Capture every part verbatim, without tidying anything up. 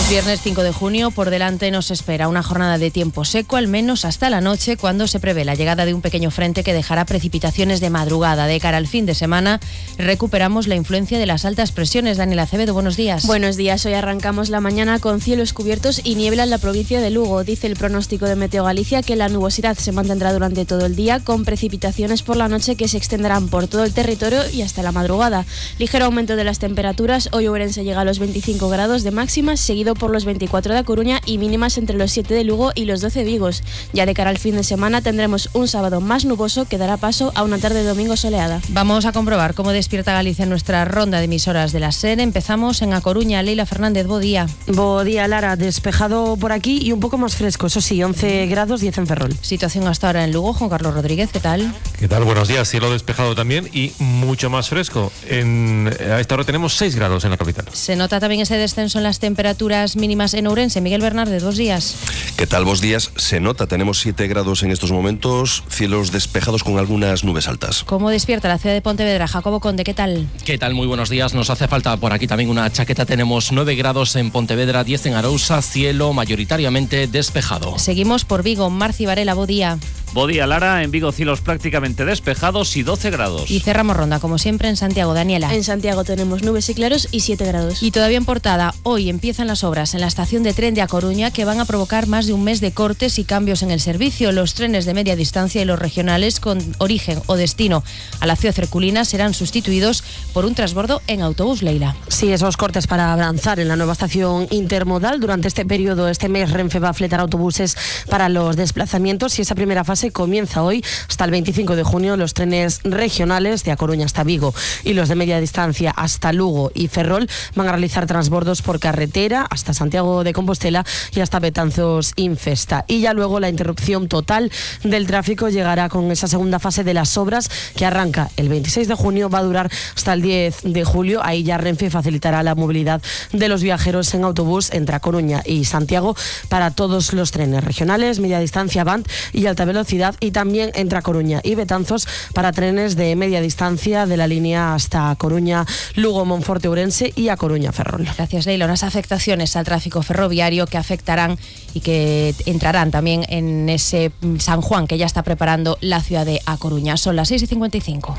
Viernes cinco de junio, por delante nos espera una jornada de tiempo seco, al menos hasta la noche, cuando se prevé la llegada de un pequeño frente que dejará precipitaciones de madrugada. De cara al fin de semana, recuperamos la influencia de las altas presiones. Daniela Acevedo, buenos días. Buenos días, hoy arrancamos la mañana con cielos cubiertos y niebla en la provincia de Lugo. Dice el pronóstico de Meteo Galicia que la nubosidad se mantendrá durante todo el día, con precipitaciones por la noche que se extenderán por todo el territorio y hasta la madrugada. Ligero aumento de las temperaturas, hoy Ourense llega a los veinticinco grados de máxima, seguido por los veinticuatro de A Coruña y mínimas entre los siete de Lugo y los doce de Vigos. Ya de cara al fin de semana tendremos un sábado más nuboso que dará paso a una tarde de domingo soleada. Vamos a comprobar cómo despierta Galicia en nuestra ronda de emisoras de la SER. Empezamos en A Coruña. Leila Fernández, bo día. Bo día, Lara. Despejado por aquí y un poco más fresco, eso sí, once grados, diez en Ferrol. Situación hasta ahora en Lugo. Juan Carlos Rodríguez, ¿qué tal? ¿Qué tal? Buenos días. Cielo despejado también y mucho más fresco. En, a esta hora tenemos seis grados en la capital. Se nota también ese descenso en las temperaturas mínimas en Ourense. Miguel Bernardes, dos días. ¿Qué tal? Vos días. Se nota, tenemos siete grados en estos momentos, cielos despejados con algunas nubes altas. ¿Cómo despierta la ciudad de Pontevedra? Jacobo Conde, ¿qué tal? ¿Qué tal? Muy buenos días. Nos hace falta por aquí también una chaqueta. Tenemos nueve grados en Pontevedra, diez en Arousa, cielo mayoritariamente despejado. Seguimos por Vigo. Marci Varela, bo día. Bo día, Lara. En Vigo cielos prácticamente despejados y doce grados. Y cerramos ronda, como siempre, en Santiago. Daniela. En Santiago tenemos nubes y claros y siete grados. Y todavía en Portada, hoy empiezan las obras en la estación de tren de A Coruña que van a provocar más de un mes de cortes y cambios en el servicio. Los trenes de media distancia y los regionales con origen o destino a la ciudad herculina serán sustituidos por un transbordo en autobús, Leila. Sí, esos cortes para avanzar en la nueva estación intermodal. Durante este periodo, este mes, Renfe va a fletar autobuses para los desplazamientos y esa primera fase comienza hoy hasta el veinticinco de junio. Los trenes regionales de A Coruña hasta Vigo y los de media distancia hasta Lugo y Ferrol van a realizar transbordos por carretera hasta Santiago de Compostela y hasta Betanzos Infesta. Y ya luego la interrupción total del tráfico llegará con esa segunda fase de las obras que arranca el veintiséis de junio, va a durar hasta el diez de julio. Ahí ya Renfe facilitará la movilidad de los viajeros en autobús entre A Coruña y Santiago para todos los trenes regionales, media distancia, Avant y alta velocidad, y también entre A Coruña y Betanzos para trenes de media distancia de la línea hasta A Coruña, Lugo, Monforte, Ourense y A Coruña, Ferrol. Gracias, Leila. Unas afectaciones al tráfico ferroviario que afectarán y que entrarán también en ese San Juan que ya está preparando la ciudad de A Coruña. Son las seis y cincuenta y cinco.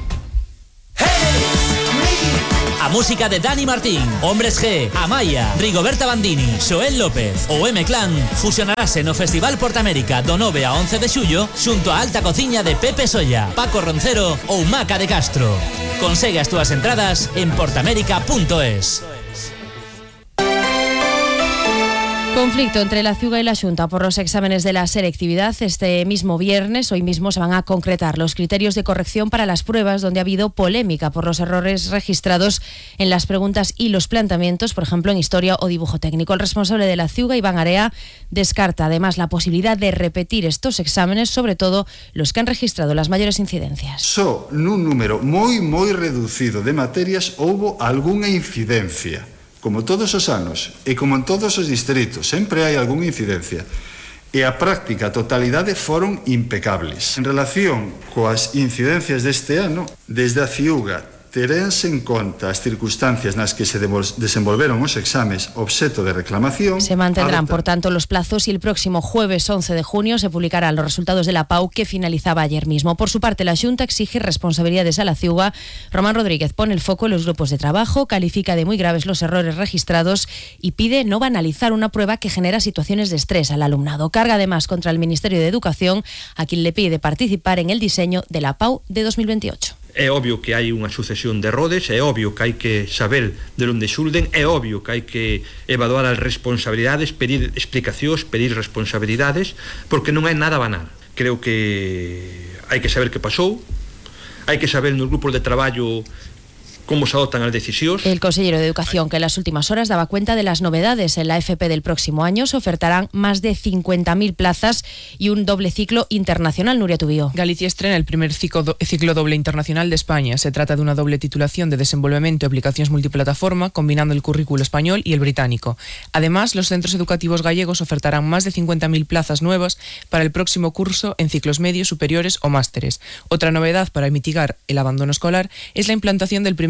A música de Dani Martín, Hombres G, Amaya, Rigoberta Bandini, Xoel López ou M-Clan fusionarase no Festival Portamérica do nove a once de xullo xunto a Alta Cociña de Pepe Solla, Paco Roncero ou Maca de Castro. Consegue as túas entradas en portamérica punto es. Conflicto entre la Ciuga y la Xunta por los exámenes de la selectividad. Este mismo viernes, hoy mismo, se van a concretar los criterios de corrección para las pruebas, donde ha habido polémica por los errores registrados en las preguntas y los planteamientos, por ejemplo, en historia o dibujo técnico. El responsable de la Ciuga, Iván Area, descarta además la posibilidad de repetir estos exámenes, sobre todo los que han registrado las mayores incidencias. Só nun número moi, moi reducido de materias houbo algunha incidencia. Como todos os anos e como en todos os distritos, sempre hai algunha incidencia. E a práctica totalidade foron impecables. En relación coas incidencias deste ano, desde a Ciuga terense en conta as circunstancias nas que se desenvolveron os exames obxeto de reclamación. Se mantendrán, por tanto, los plazos y el próximo jueves once de junio se publicarán los resultados de la P A U que finalizaba ayer mismo. Por su parte, la Xunta exige responsabilidades a la Ciuga. Román Rodríguez pone el foco en los grupos de trabajo, califica de muy graves los errores registrados y pide no banalizar una prueba que genera situaciones de estrés al alumnado. Carga además contra el Ministerio de Educación, a quien le pide participar en el diseño de la P A U de dos mil veintiocho. É obvio que hai unha sucesión de errores, é obvio que hai que saber de onde xulden, é obvio que hai que evaluar as responsabilidades, pedir explicacións, pedir responsabilidades, porque non é nada banal. Creo que hai que saber que pasou, hai que saber nos grupos de traballo cómo se adoptan las decisiones. El consejero de Educación, que en las últimas horas daba cuenta de las novedades en la F P del próximo año, se ofertarán más de cincuenta mil plazas y un doble ciclo internacional. Nuria Tubío. Galicia estrena el primer ciclo, do, ciclo doble internacional de España. Se trata de una doble titulación de desenvolvemento y aplicaciones multiplataforma, combinando el currículo español y el británico. Además, los centros educativos gallegos ofertarán más de cincuenta mil plazas nuevas para el próximo curso en ciclos medios, superiores o másteres. Otra novedad para mitigar el abandono escolar es la implantación del primer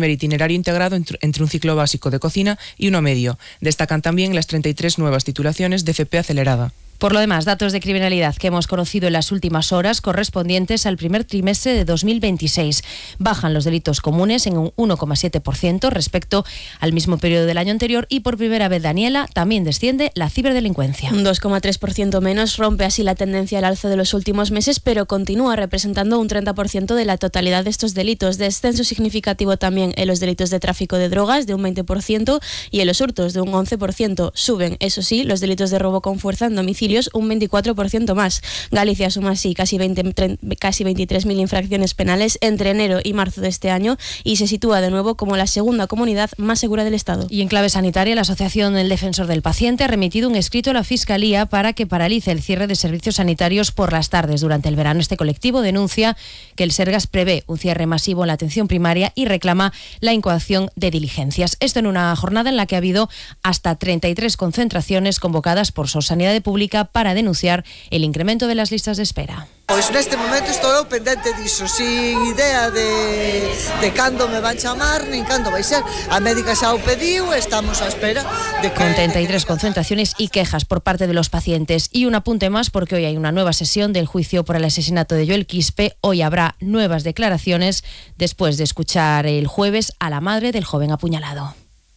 primer itinerario integrado entre un ciclo básico de cocina y uno medio. Destacan también las treinta y tres nuevas titulaciones de F P acelerada. Por lo demás, datos de criminalidad que hemos conocido en las últimas horas correspondientes al primer trimestre de dos mil veintiséis. Bajan los delitos comunes en un uno coma siete por ciento respecto al mismo periodo del año anterior y por primera vez, Daniela, también desciende la ciberdelincuencia. Un dos coma tres por ciento menos, rompe así la tendencia al alza de los últimos meses, pero continúa representando un treinta por ciento de la totalidad de estos delitos. Descenso significativo también en los delitos de tráfico de drogas, de un veinte por ciento, y en los hurtos, de un once por ciento. Suben, eso sí, los delitos de robo con fuerza en domicilio, un veinticuatro por ciento más. Galicia suma así casi, veinte, casi veintitrés mil infracciones penales entre enero y marzo de este año y se sitúa de nuevo como la segunda comunidad más segura del Estado. Y en clave sanitaria, la Asociación del Defensor del Paciente ha remitido un escrito a la Fiscalía para que paralice el cierre de servicios sanitarios por las tardes durante el verano. Este colectivo denuncia que el Sergas prevé un cierre masivo en la atención primaria y reclama la incoación de diligencias. Esto en una jornada en la que ha habido hasta treinta y tres concentraciones convocadas por Sanidade Pública para denunciar el incremento de las listas de espera. Pois neste momento estou eu pendente diso, sin idea de, de cando me van chamar, nin cando vai ser. A médica xa o pediu, estamos á espera de que... Con treinta y tres concentraciones y quejas por parte de los pacientes. Y un apunte más porque hoy hay una nueva sesión del juicio por el asesinato de Joel Quispe. Hoy habrá nuevas declaraciones después de escuchar el jueves a la madre del joven apuñalado.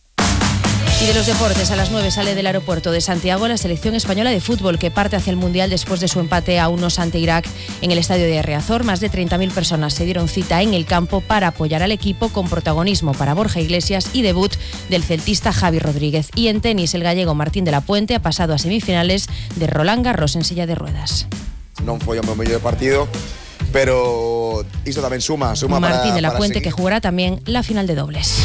Y de los deportes, a las nueve sale del aeropuerto de Santiago la selección española de fútbol que parte hacia el Mundial después de su empate a unos ante Irak en el estadio de Riazor. Más de treinta mil personas se dieron cita en el campo para apoyar al equipo, con protagonismo para Borja Iglesias y debut del celtista Javi Rodríguez. Y en tenis, el gallego Martín de la Puente ha pasado a semifinales de Roland Garros en silla de ruedas. Non foi o meu mellor partido, pero isto tamén suma, suma Martín para, de la para Puente seguir. que jugará también la final de dobles.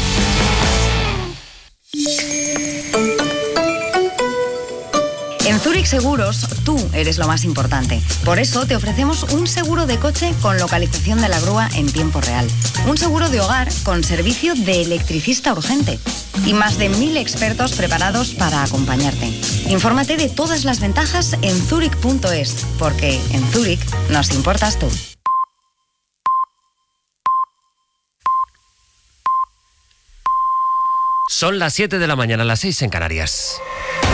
En Zurich Seguros, tú eres lo más importante. Por eso te ofrecemos un seguro de coche con localización de la grúa en tiempo real. Un seguro de hogar con servicio de electricista urgente. Y más de mil expertos preparados para acompañarte. Infórmate de todas las ventajas en zurich punto es, porque en Zurich nos importas tú. Son las siete de la mañana, las seis en Canarias.